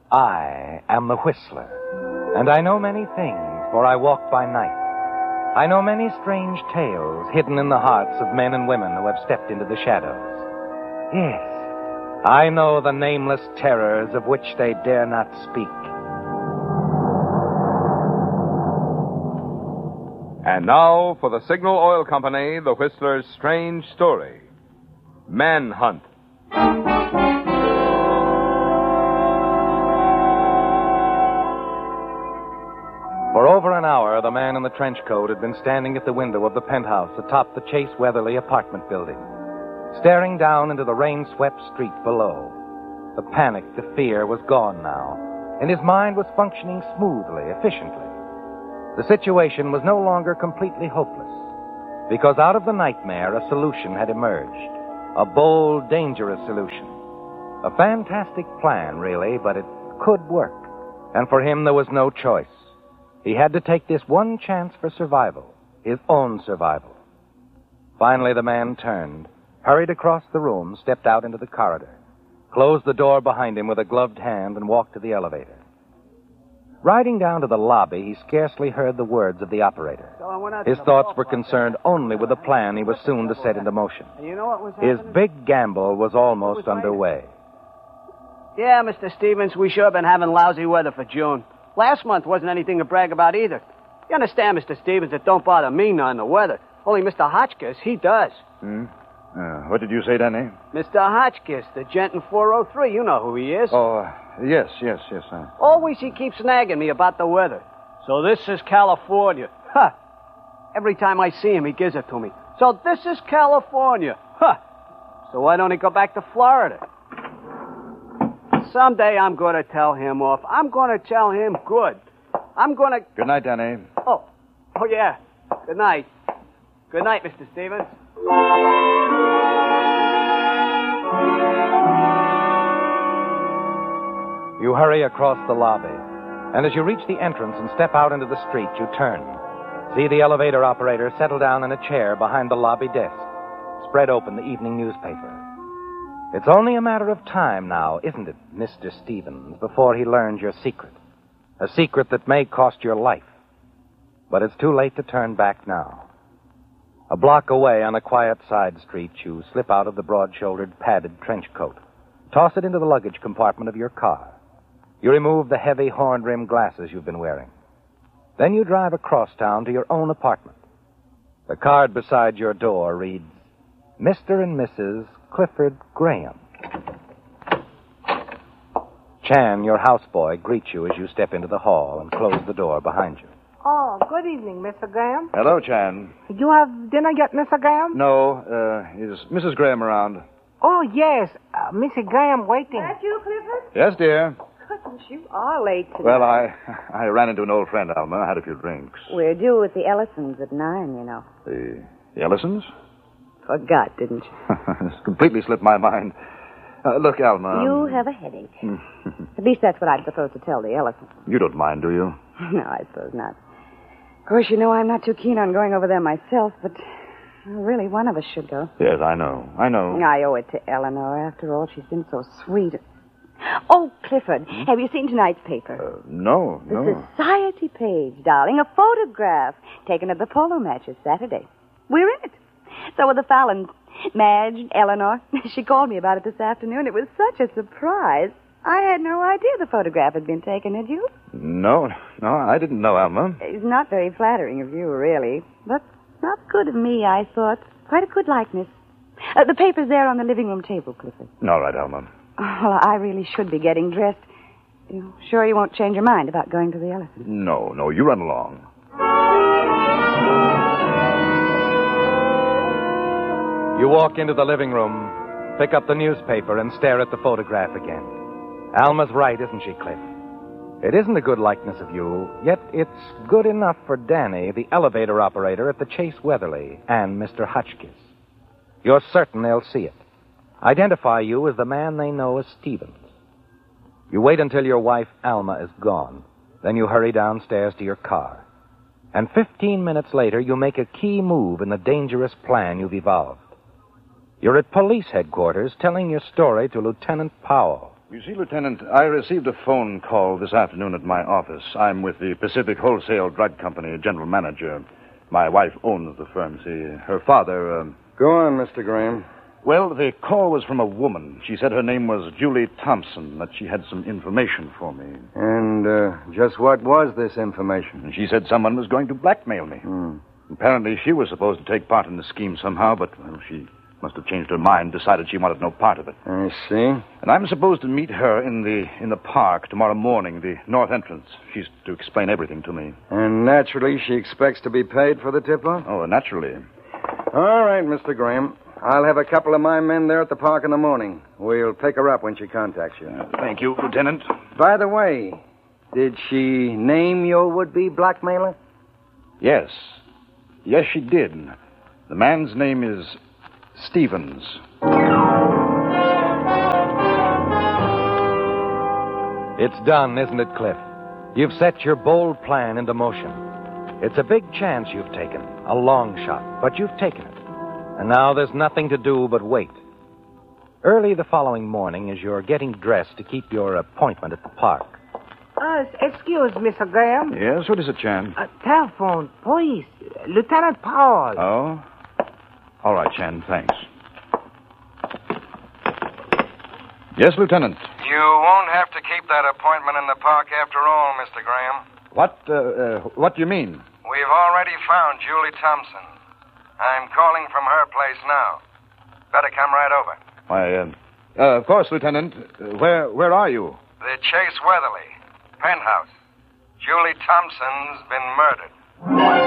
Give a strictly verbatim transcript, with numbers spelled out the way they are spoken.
I am the Whistler, and I know many things, for I walk by night. I know many strange tales hidden in the hearts of men and women who have stepped into the shadows. Yes, I know the nameless terrors of which they dare not speak. And now, for the Signal Oil Company, the Whistler's strange story. Manhunt. For over an hour, the man in the trench coat had been standing at the window of the penthouse atop the Chase Weatherly apartment building, staring down into the rain-swept street below. The panic, the fear was gone now, and his mind was functioning smoothly, efficiently. The situation was no longer completely hopeless, because out of the nightmare, a solution had emerged. A bold, dangerous solution. A fantastic plan, really, but it could work. And for him, there was no choice. He had to take this one chance for survival, his own survival. Finally, the man turned, hurried across the room, stepped out into the corridor, closed the door behind him with a gloved hand, and walked to the elevator. Riding down to the lobby, he scarcely heard the words of the operator. His thoughts were concerned only with the plan he was soon to set into motion. His big gamble was almost underway. Yeah, Mister Stevens, we sure been having lousy weather for June. Last month wasn't anything to brag about either. You understand, Mister Stevens, it don't bother me none, the weather. Only Mister Hotchkiss, he does. Hmm? Uh, what did you say, Danny? Mister Hotchkiss, the gent in four oh three. You know who he is. Oh, uh, yes, yes, yes. Uh... Always he keeps nagging me about the weather. So this is California. Huh. Every time I see him, he gives it to me. So this is California. Huh. So why don't he go back to Florida? Someday I'm going to tell him off. I'm going to tell him good. I'm going to... Good night, Danny. Oh, oh yeah. Good night. Good night, Mister Stevens. You hurry across the lobby, and as you reach the entrance and step out into the street, you turn. See the elevator operator settle down in a chair behind the lobby desk, spread open the evening newspaper. It's only a matter of time now, isn't it, Mister Stevens, before he learns your secret. A secret that may cost your life. But it's too late to turn back now. A block away on a quiet side street, you slip out of the broad-shouldered, padded trench coat, toss it into the luggage compartment of your car. You remove the heavy horn-rimmed glasses you've been wearing. Then you drive across town to your own apartment. The card beside your door reads, Mister and Missus Clifford Graham. Chan, your houseboy, greets you as you step into the hall and close the door behind you. Oh, good evening, Mister Graham. Hello, Chan. Did you have dinner yet, Mister Graham? No. Uh, is Missus Graham around? Oh, yes. Uh, Missus Graham waiting. That you, Clifford? Yes, dear. Goodness, you are late tonight. Well, I I ran into an old friend, Alma. I had a few drinks. We're due with the Ellisons at nine, you know. The, the Ellisons? Forgot, didn't you? It's completely slipped my mind. Uh, look, Alma. You have a headache. At least that's what I'm supposed to tell the Ellisons. You don't mind, do you? No, I suppose not. Of course, you know I'm not too keen on going over there myself, but well, really, one of us should go. Yes, I know. I know. I owe it to Eleanor. After all, she's been so sweet. Oh, Clifford, hmm? Have you seen tonight's paper? Uh, no, the no. The society page, darling. A photograph taken at the polo matches Saturday. We're in it. So were the Fallons. Madge, Eleanor. She called me about it this afternoon. It was such a surprise. I had no idea the photograph had been taken, had you? No, no, I didn't know, Alma. It's not very flattering of you, really. But not good of me, I thought. Quite a good likeness. Uh, the paper's there on the living room table, Clifford. All right, Alma. Oh, well, I really should be getting dressed. You sure you won't change your mind about going to the Ellisons? No, no, you run along. You walk into the living room, pick up the newspaper, and stare at the photograph again. Alma's right, isn't she, Cliff? It isn't a good likeness of you, yet it's good enough for Danny, the elevator operator at the Chase Weatherly, and Mister Hotchkiss. You're certain they'll see it. Identify you as the man they know as Stevens. You wait until your wife, Alma, is gone. Then you hurry downstairs to your car. And fifteen minutes later, you make a key move in the dangerous plan you've evolved. You're at police headquarters telling your story to Lieutenant Powell, You see, Lieutenant, I received a phone call this afternoon at my office. I'm with the Pacific Wholesale Drug Company, general manager. My wife owns the firm. See, her father... Um... Go on, Mister Graham. Well, the call was from a woman. She said her name was Julie Thompson, that she had some information for me. And uh, just what was this information? And she said someone was going to blackmail me. Hmm. Apparently, she was supposed to take part in the scheme somehow, but well, she must have changed her mind, decided she wanted no part of it. I see. And I'm supposed to meet her in the in the park tomorrow morning, the north entrance. She's to explain everything to me. And naturally, she expects to be paid for the tip-off? Oh, naturally. All right, Mister Graham. I'll have a couple of my men there at the park in the morning. We'll pick her up when she contacts you. Uh, thank you, Lieutenant. By the way, did she name your would-be blackmailer? Yes. Yes, she did. The man's name is Stevens. It's done, isn't it, Cliff? You've set your bold plan into motion. It's a big chance you've taken, a long shot, but you've taken it. And now there's nothing to do but wait. Early the following morning, as you're getting dressed to keep your appointment at the park. Uh, excuse, Mister Graham. Yes, what is it, Chan? Uh, telephone, please. Lieutenant Powell. Oh? All right, Chan, thanks. Yes, Lieutenant. You won't have to keep that appointment in the park after all, Mister Graham. What, uh, uh, what do you mean? We've already found Julie Thompson. I'm calling from her place now. Better come right over. Why, uh, uh, of course, Lieutenant. Uh, where, where are you? The Chase Weatherly, penthouse. Julie Thompson's been murdered.